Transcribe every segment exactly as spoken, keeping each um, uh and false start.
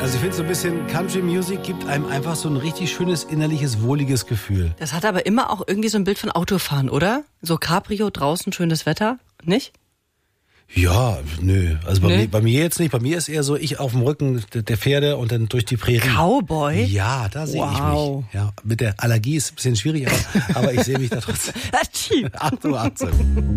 Also ich finde so ein bisschen Country Music gibt einem einfach so ein richtig schönes innerliches, wohliges Gefühl. Das hat aber immer auch irgendwie so ein Bild von Autofahren, oder? So Cabrio, draußen, schönes Wetter, nicht? Ja, nö. Also bei, Nö? mir, bei mir jetzt nicht. Bei mir ist eher so, ich auf dem Rücken der Pferde und dann durch die Prärie. Cowboy? Ja, da sehe Wow. ich mich. Ja, mit der Allergie ist es ein bisschen schwierig, aber, aber ich sehe mich da trotzdem. Achtung, Achtung.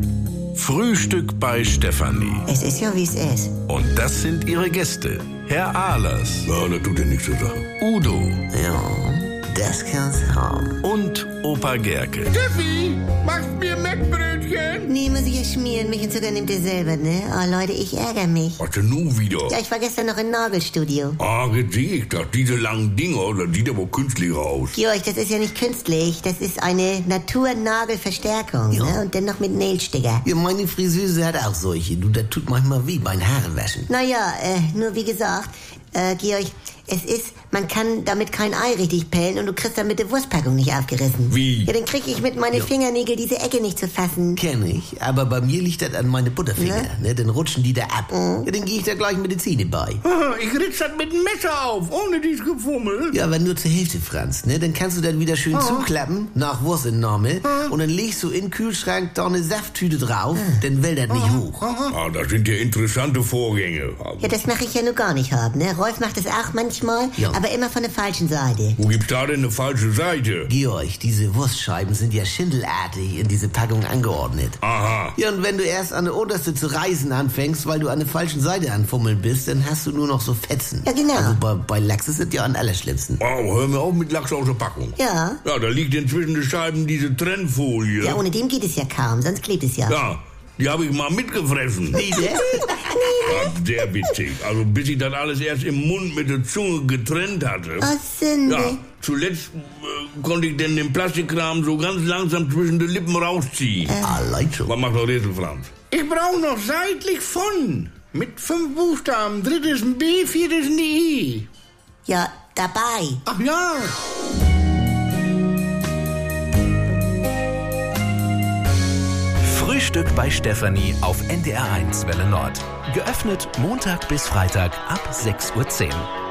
Frühstück bei Stefanie. Es ist ja, wie es ist. Und das sind ihre Gäste. Herr Ahlers. Ja, das tut dir nichts zu sagen. Udo Ja, das kann's haben. und Opa Gerke. Steffi, machst mir Mettbrötchen? Nee, muss ich ja schmieren. Mich und Zucker nimmt ihr selber, ne? Oh, Leute, ich ärgere mich. Was denn nun wieder? Ja, ich war gestern noch im Nagelstudio. Ah, jetzt sehe ich das. Diese langen Dinger, das sieht aber künstlicher aus. Georg, das ist ja nicht künstlich. Das ist eine Naturnagelverstärkung, Ja. ne? Und dann noch mit Nailsticker. Ja, meine Friseuse hat auch solche. Du, das tut manchmal weh beim Haarewaschen. Naja, äh, nur wie gesagt, äh, Georg, es ist, man kann damit kein Ei richtig pellen und du kriegst damit die Wurstpackung nicht aufgerissen. Wie? Ja, dann krieg ich mit meinen Ja. Fingernägeln diese Ecke nicht zu fassen. Kenn ich. Aber bei mir liegt das an meine Butterfinger. Ne? Dann rutschen die da ab. Ja, dann gehe ich da gleich mit den Zähnen bei. Ah, ich ritz das mit dem Messer auf, ohne dies Gefummel. Ja, aber nur zur Hälfte, Franz. Ne? Dann kannst du dann wieder schön zuklappen, nach Wurstentnahme. Und dann legst du in den Kühlschrank da eine Safttüte drauf. Dann will das nicht hoch. Ah, das sind ja interessante Vorgänge. Ja, das mache ich ja nur gar nicht haben, ne? Rolf macht das auch manchmal, Ja. aber immer von der falschen Seite. Wo gibt's da denn eine falsche Seite? Georg, diese Wurstscheiben sind ja schindelartig in diese Packung angeordnet. Aha. Ja, und wenn du erst an der unterste zu reißen anfängst, weil du an der falschen Seite anfummeln bist, dann hast du nur noch so Fetzen. Ja, genau. Also bei, bei Lachs ist das ja am allerschlimmsten. Oh, hör mir auf mit Lachs aus der Packung. Ja. Ja, da liegt inzwischen den Scheiben diese Trennfolie. Ja, ohne dem geht es ja kaum, sonst klebt es ja. Ja, die habe ich mal mitgefressen. Nee, ne? Ja, sehr witzig. Also bis ich das alles erst im Mund mit der Zunge getrennt hatte. Oh, Sünde. Ja, zuletzt äh, konnte ich denn den Plastikkram so ganz langsam zwischen den Lippen rausziehen. Allein schon. Was macht der Rätsel, Franz? Ich brauche noch seitlich von. Mit fünf Buchstaben. Drittes ein B, viertes ein I. Ja, dabei. Ach ja. Frühstück bei Stefanie auf N D R eins Welle Nord. Geöffnet Montag bis Freitag ab sechs Uhr zehn.